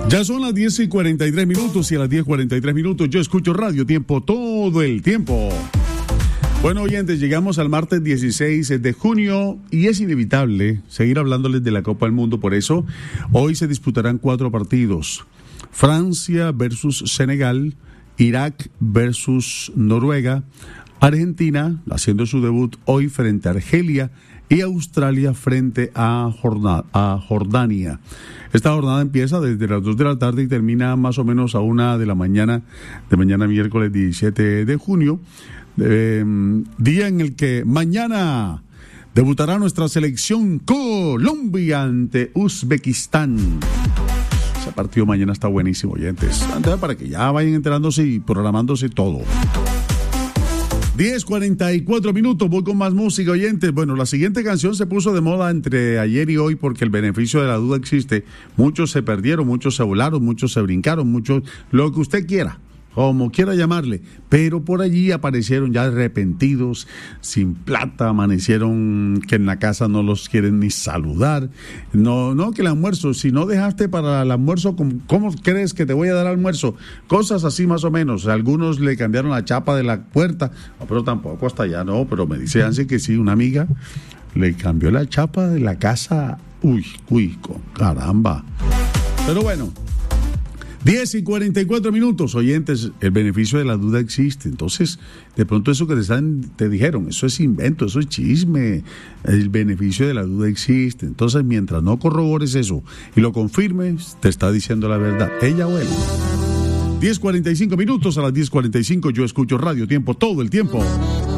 Ya son las 10:43 y a las 10:43 yo escucho Radio Tiempo todo el tiempo. Bueno, oyentes, llegamos al martes 16 de junio y es inevitable seguir hablándoles de la Copa del Mundo. Por eso, hoy se disputarán 4 partidos. Francia versus Senegal, Irak versus Noruega, Argentina haciendo su debut hoy frente a Argelia y Australia frente a Jordania. Esta jornada empieza desde las 2 de la tarde y termina más o menos a 1 de la mañana, de mañana miércoles 17 de junio, día en el que mañana debutará nuestra selección Colombia ante Uzbekistán. Ese partido mañana está buenísimo, oyentes. Antes para que ya vayan enterándose y programándose todo. 10:44, voy con más música, oyentes. Bueno, la siguiente canción se puso de moda entre ayer y hoy porque el beneficio de la duda existe. Muchos se perdieron, muchos se volaron, muchos se brincaron, muchos, lo que usted quiera, como quiera llamarle, pero por allí aparecieron ya arrepentidos, sin plata, amanecieron que en la casa no los quieren ni saludar, no que el almuerzo, si no dejaste para el almuerzo, ¿cómo crees que te voy a dar almuerzo? Cosas así más o menos. Algunos le cambiaron la chapa de la puerta, no, pero tampoco hasta allá, no, pero me dice Ansi que sí, una amiga le cambió la chapa de la casa, caramba, pero bueno. 10:44, oyentes, el beneficio de la duda existe. Entonces, de pronto eso que te dijeron, eso es invento, eso es chisme, el beneficio de la duda existe. Entonces, mientras no corrobores eso y lo confirmes, te está diciendo la verdad, ella o él. 10:45, a las 10:45 yo escucho Radio Tiempo todo el tiempo.